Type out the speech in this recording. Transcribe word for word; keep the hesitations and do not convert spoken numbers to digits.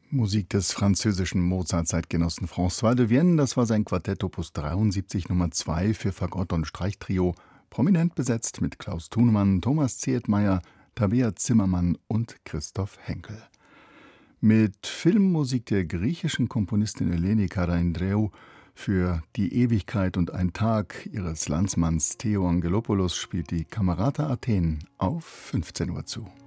Musik des französischen Mozart-Zeitgenossen François de Vienne, das war sein Quartett Opus dreiundsiebzig Nummer zwei für Fagott und Streichtrio, prominent besetzt mit Klaus Thunemann, Thomas Zietmeier, Tabea Zimmermann und Christoph Henkel. Mit Filmmusik der griechischen Komponistin Eleni Karaindreu für Die Ewigkeit und ein Tag ihres Landsmanns Theo Angelopoulos spielt die Camerata Athen auf fünfzehn Uhr zu.